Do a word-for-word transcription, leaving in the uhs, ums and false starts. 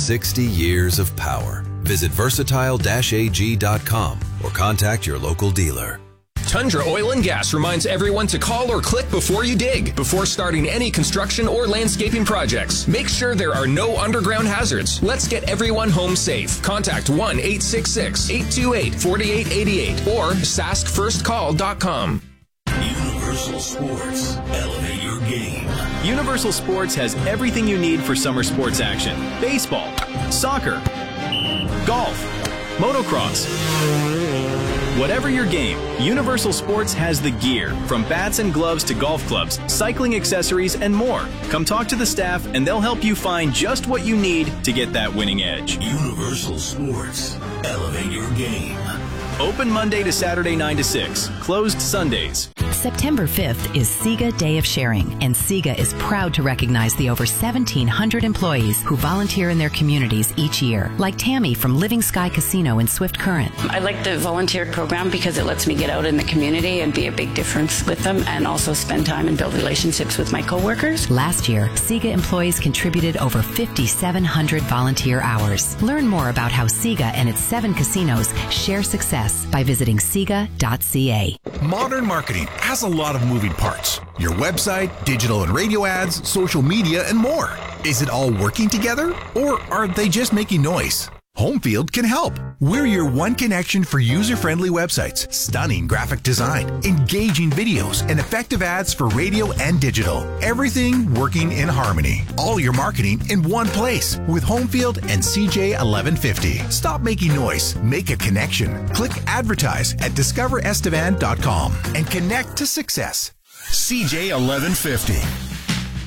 sixty years of power. Visit versatile dash a g dot com or contact your local dealer. Tundra Oil and Gas reminds everyone to call or click before you dig, before starting any construction or landscaping projects. Make sure there are no underground hazards. Let's get everyone home safe. Contact one eight six six, eight two eight, four eight eight eight or sask first call dot com. Universal Sports. Elevate your game. Universal Sports has everything you need for summer sports action. Baseball, soccer, golf, motocross. Whatever your game, Universal Sports has the gear, from bats and gloves to golf clubs, cycling accessories, and more. Come talk to the staff and they'll help you find just what you need to get that winning edge. Universal Sports. Elevate your game. Open Monday to Saturday nine to six. Closed Sundays. September fifth is SIGA Day of Sharing, and SIGA is proud to recognize the over seventeen hundred employees who volunteer in their communities each year, like Tammy from Living Sky Casino in Swift Current. I like the volunteer program because it lets me get out in the community and be a big difference with them, and also spend time and build relationships with my coworkers. Last year, SIGA employees contributed over five thousand seven hundred volunteer hours. Learn more about how SIGA and its seven casinos share success by visiting siga dot c a. Modern marketing has a lot of moving parts. Your website, digital and radio ads, social media, and more. Is it all working together, or are they just making noise? Homefield can help. We're your one connection for user-friendly websites, stunning graphic design, engaging videos, and effective ads for radio and digital. Everything working in harmony. All your marketing in one place with Homefield and C J eleven fifty. Stop making noise. Make a connection. Click advertise at discover estevan dot com and connect to success. C J eleven fifty.